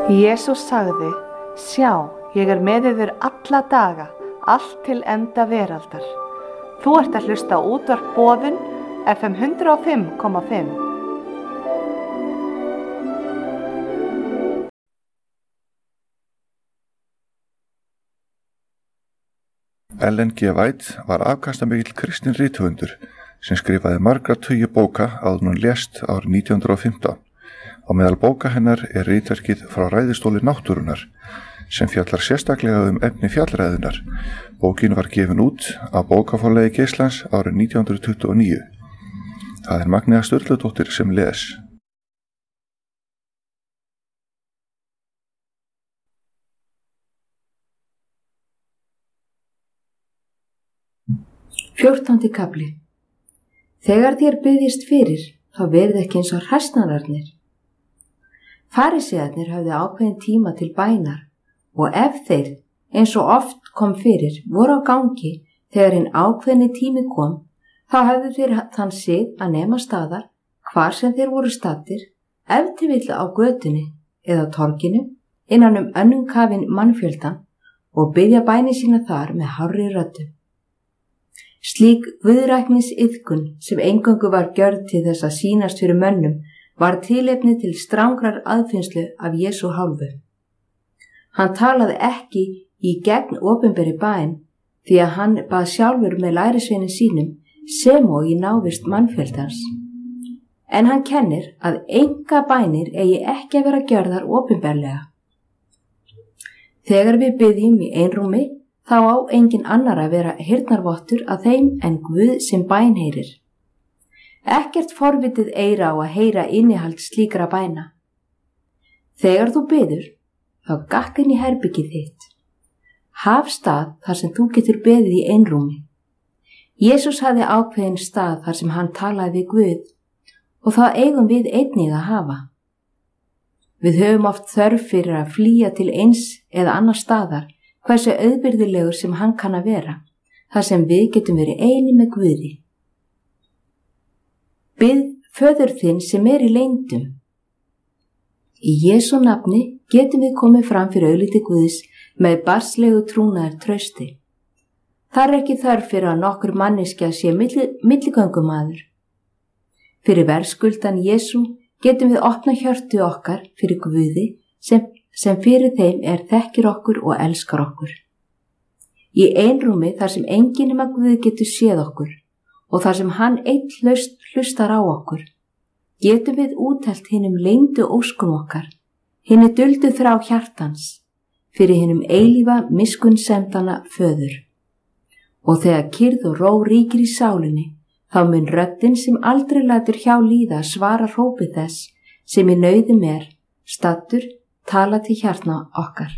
Jesús sagði: Sjá, ég með yður alla daga, allt til enda veraldar. Þú ert að hlusta á útvarp Boðun, FM 105,5. Ellen G. White var afkastamikill kristinn rithöfundur sem skrifaði margra tugi bóka áður en hún lést árið 1915. Á meðal bóka hennar ritverkið Frá ræðustóli náttúrunnar sem fjallar sérstaklega efni fjallræðunnar. Bókin var gefin út á bókaforlagi Geislands árið 1929. Það Magnea Sturludóttir sem les. Fjórtándi kafli. Þegar þér biðjist fyrir, þá verið ekki eins og hræsnararnir. Farísearnir höfðu ákveðin tíma til bænar og ef þeir, eins og oft kom fyrir, voru á gangi þegar hinn ákveðni tími kom, þá höfðu þeir þann sig að nema staðar hvar sem þeir voru staddir, ef til vill á götunni eða torginu, innan önnum kafin mannfjöldan og biðja bæni sína þar með hárri röddu. Slík guðræknisiðkun sem eingöngu var gjörð til þess að sýnast fyrir mönnum var tilefni til strangrar aðfinnslu af Jesú hálfu. Hann talaði ekki í gegn opinberri bæn því að hann bað sjálfur með lærisveinum sínum sem og í návist mannfjöldans. En hann kennir að enga bænir eigi ekki að vera gjörðar opinberlega. Þegar við biðjum í einrúmi, þá á engin annar að vera heyrnarvottur að þeim en Guð sem bænheyrir. Ekkert forvitið eyra á að heyra innihald slíkra bæna. Þegar þú biður, þá gakk inn í herbyggið þitt. Haf stað þar sem þú getur beðið í einrúmi. Jesús hafði ákveðin stað þar sem hann talaði við Guð og það eigum við einnig að hafa. Við höfum oft þörf fyrir að flýja til eins eða annar staðar, hversu auðbyrðilegur sem hann kann að vera, þar sem við getum verið eini með Guði. Bið föður þinn sem í leyndum. Í Jesú nafni getum við komið fram fyrir augliti Guðs með barnslegu trúnaðar trausti. Það ekki þörf fyrir að nokkur manneskja sé milligöngumaður. Fyrir verðskuldan Jesú getum við opna hjörtu okkar fyrir Guði sem fyrir þeim þekkir okkur og elskar okkur. Í einrúmi þar sem enginn nema Guð getur séð okkur og þar sem hann einn hlustar á okkur, getum við úttelt hinum leyndu óskum okkar, hinni duldu þrá hjartans, fyrir hinum eilífa miskunnsemdana föður. Og þegar kyrrð og ró ríkir í sálinni, þá mun röddin sem aldrei lætur hjá líða svara hrópi þess sem í nauðum staddur tala til hjartna okkar.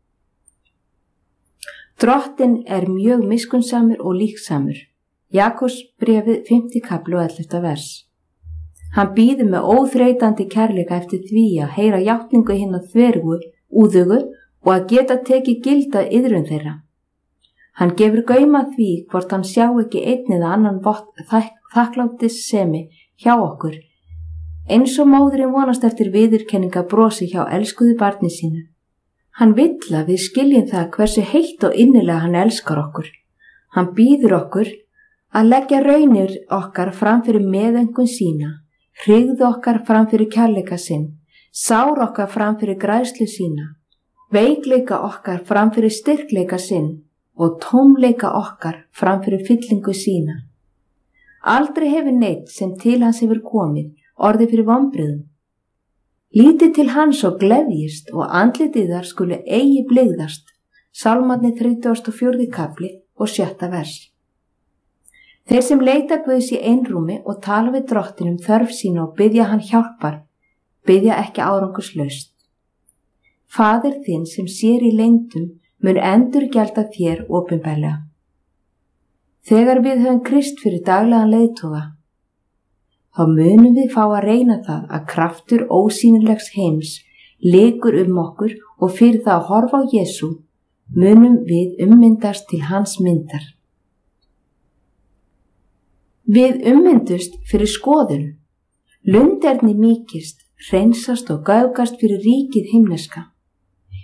Drottinn mjög miskunnsamur og líksamur. Jakobs bréfið 5. kafli og 11. vers. Hann býður með óþreytandi kærleika eftir því að heyra játningu hinna þvergu, úðugu og að geta tekið gilda iðrun þeirra. Hann gefur gauma því hvort hann sjá ekki einn eða annan vott þakklátissemi hjá okkur, eins og móðurinn vonast eftir viðurkenninga brosi hjá elskuðu barni sínu. Hann vill að við skiljum það hversu heitt og innilega hann elskar okkur. Hann býður okkur að leggja raunir okkar fram fyrir meðöngun sína, hryggð okkar fram fyrir kærleika sinn, sár okkar fram fyrir græðslu sína, veikleika okkar fram fyrir styrkleika sinn og tómleika okkar fram fyrir fyllingu sína. Aldrei hefur neitt sem til hans hefur komið orðið fyrir vonbrigðum. Lítið til hans og gleðjist og andlitið þar skuli eigi blygðast. Sálmarnir 34. kafli og 7. vers. Þeir sem leita Guðs í einrúmi og tala við drottin þörf sína og biðja hann hjálpar, biðja ekki árangurslaust. Faðir þinn sem sér í leyndum mun endurgjalda þér opinberlega. Þegar við höfum Krist fyrir daglegan leiðtoga, þá munum við fá að reyna það að kraftur ósýnilegs heims leikur okkur og fyrir það að horfa á Jesú munum við ummyndast til hans myndar. Við ummyndust fyrir skoðun. Lunderni mýkist, hreinsast og gaugast fyrir ríkið himneska.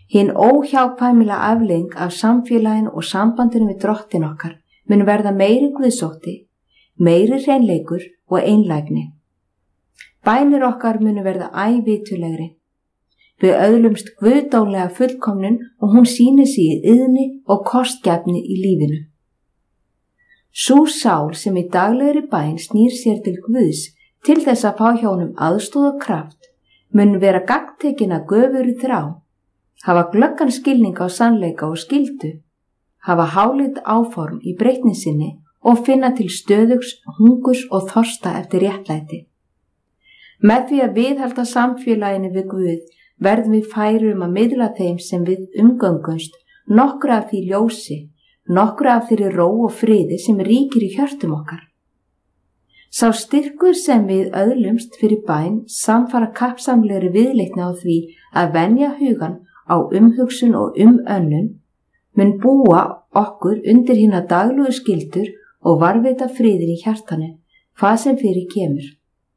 Hinn óhjákvæmilega afleiðing af samfélaginu og sambandinu við drottin okkar mun verða meiri guðsótti, meiri hreinleikur og einlægni. Bænir okkar munu verða ævitulegri. Við öðlumst guðdómlega fullkomnun og hún sýnir sig í iðni og kostgæfni í lífinu. Sú sál sem í daglegri bæn snýr sér til Guðs til þess að fá hjá honum aðstoð og kraft mun vera gagntekin að göfugri þrá, hafa glöggan skilning á sannleika og skyldu, hafa háleit áform í breytni sinni og finna til stöðugs, hungurs og þorsta eftir réttlæti. Með því að viðhalda samfélaginu við Guð verðum við færir að miðla þeim sem við umgöngumst nokkru af því ljósi, nokkru af þeirri ró og friði sem ríkir í hjörtum okkar. Sá styrkur sem við öðlumst fyrir bæn samfara kappsamlegri viðleitni á því að venja hugan á umhugsun og önnun mun búa okkur undir hina daglugu skyldur og varðveita friðin í hjartanu, hvað sem fyrir kemur.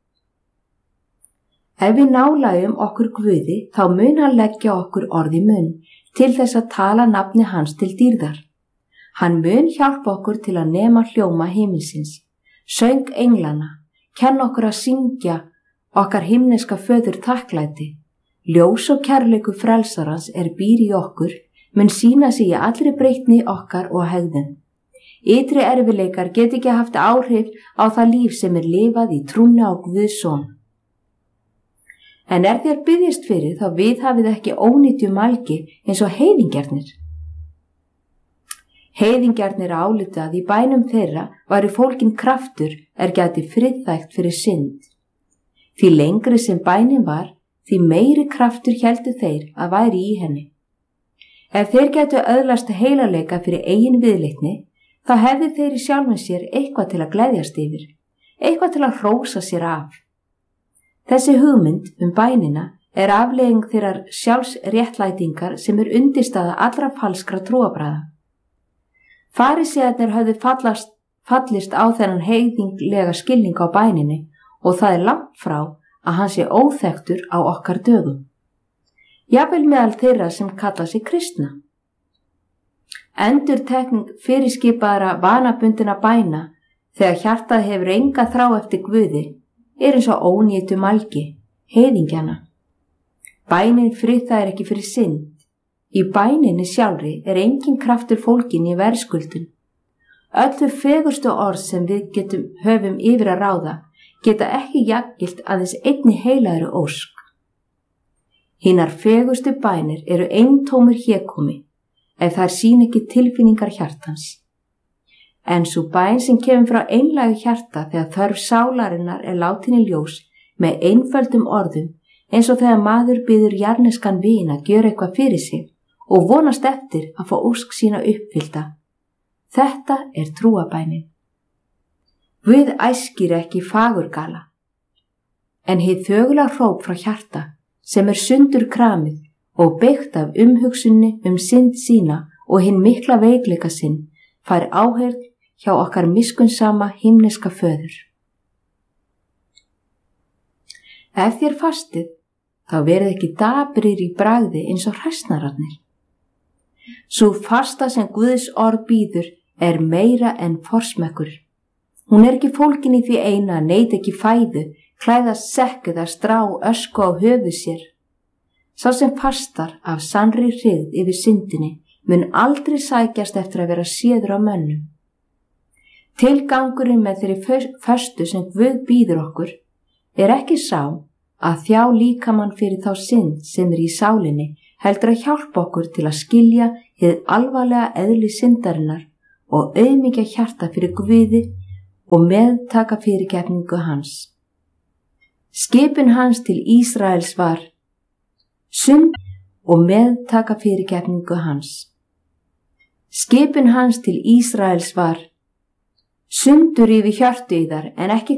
Ef við nálægjum okkur Guði, þá mun hann leggja okkur orð í munn til þess að tala nafni hans til dýrðar. Hann mun hjálpa okkur til að nema hljóma himinsins, söng englana, kenna okkur að syngja okkar himneska föður þakklæti. Ljós og kærleikur frelsarans býr í okkur, mun sýna sig í allri breytni okkar og hegðun. Ytri erfileikar get ekki haft áhrif á það líf sem lifað í trúnni á Guðs son. En þér biðjast fyrir þá viðhafið ekki ónýtju mælgi eins og heiðingjarnir. Heiðingjarnir álítu að í bænum þeirra væri fólkin kraftur gæti friðþægt fyrir synd. Því lengri sem bænin var, því meiri kraftur héldu þeir að væri í henni. Ef þeir gætu öðlast heilagleika fyrir eigin viðleitni, þá hefði þeir í sjálfum sér eitthvað til að gleðjast yfir, eitthvað til að hrósa sér af. Þessi hugmynd bænina afleiðing þeirrar sjálfsréttlætingar sem undirstaða allra falskra trúarbragða. Farísearnir höfðu fallist á þennan heiðinglega skilning á bæninni og það langt frá að hann sé óþekktur á okkar dögum. Jafnvel meðal þeirra sem kalla sig kristna. Endurtekning fyrirskipaðra vanabundinna bæna þegar hjartað hefur enga þrá eftir Guði eins og ónýtu mælgi, heiðingjana. Bænin friðþægir ekki fyrir synd. Í bæninni sjálfri engin kraftur fólginn í verðskuldun. Öllu fegurstu orð sem við höfum yfir að ráða geta ekki jafngilt aðeins einni heilagri ósk. Hinar fegurstu bænir eintómur hégómi ef þær sýna ekki tilfinningar hjartans. En sú bæn sem kemur frá einlægu hjarta þegar þörf sálarinnar látin í ljós með einföldum orðum eins og þegar maður biður jarðneskan vin að gjöra eitthvað fyrir sig og vonast eftir að fá ósk sína uppfyllta. Þetta trúabænin. Guð æskir ekki fagurgala, en hið þögula hróp frá hjarta sem sundur kramið og beygt af umhugsunni synd sína og hinn mikla veikleika sinn fær áheyrn hjá okkar miskunnsama himneska föður. Ef þér fastið, þá verið ekki daprir í bragði eins og hræsnararnir. Sú fasta sem Guðs orð býður meira en forsmekkur. Hún ekki fólkin í því eina að neita ekki fæðu, klæðast sekk eða strá ösku á höfuð sér. Sá sem fastar af sannri hryggð yfir syndinni mun aldrei sækjast eftir að vera séður á mönnum. Tilgangurinn með þeirri föstu sem Guð býður okkur ekki sá að þjá líkamann fyrir þá synd sem í sálinni, heldur að hjálpa okkur til að skilja hið alvarlega eðli syndarinnar og auðmýkja hjarta fyrir Guði og meðtaka fyrirgefningu hans. Skipun hans til Ísraels var sund og meðtaka fyrirgefningu hans. Skipun hans til Ísraels var sundur yfir hjörtu yðar en ekki